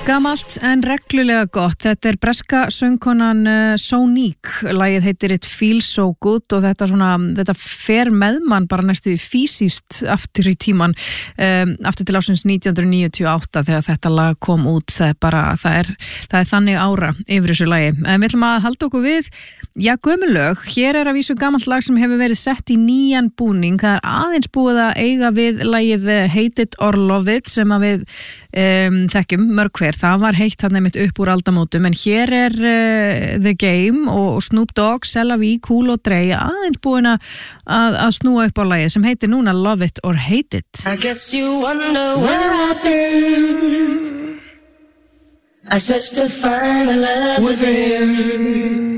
Gamalt en reglulega gott. Þetta breska söngkonan Sonique. Lagið heitir It Feels So Good og þetta fer með mann bara næstu fysiskt aftur í tíman, aftur til ásins 1998 þegar þetta lag kom út. Það er þannig ára yfir þessu lagi. Við ætlum að halda okkur við gömul lög. Hér er að vísu gamalt lag sem hefur verið sett í nýjan búning. Það er aðeins búið að eiga við lagið Hate It or Love It sem að við þekkjum mörg hver. Það var heitt hann einmitt upp úr aldamótum, en hér er The Game og Snoop Dogg, Sella V, Cool og Dre aðeins búin að snúa upp á lagið sem heitir núna Love It or Hate It. I guess you wonder where I've been. I searched to find a love within.